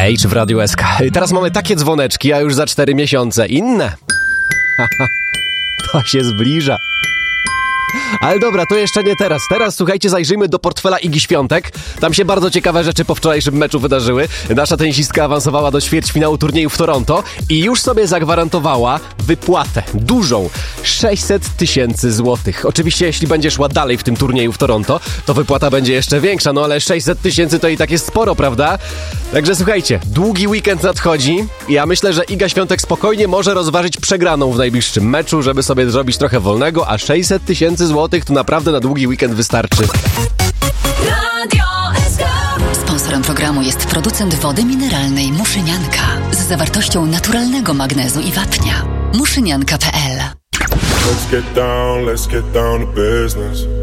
Age w Radiu SK. Teraz mamy takie dzwoneczki, a już za 4 miesiące inne. To się zbliża. Ale dobra, to jeszcze nie teraz. Teraz, słuchajcie, zajrzyjmy do portfela Igi Świątek. Tam się bardzo ciekawe rzeczy po wczorajszym meczu wydarzyły. Nasza tenisistka awansowała do ćwierćfinału turnieju w Toronto i już sobie zagwarantowała wypłatę dużą. 600 tysięcy złotych. Oczywiście, jeśli będzie szła dalej w tym turnieju w Toronto, to wypłata będzie jeszcze większa, no ale 600 tysięcy to i tak jest sporo, prawda? Także słuchajcie, długi weekend nadchodzi i ja myślę, że Iga Świątek spokojnie może rozważyć przegraną w najbliższym meczu, żeby sobie zrobić trochę wolnego, a 600 tysięcy złotych to naprawdę na długi weekend wystarczy. Sponsorem programu jest producent wody mineralnej Muszynianka z zawartością naturalnego magnezu i wapnia. Muszynianka.pl. Let's get down to business.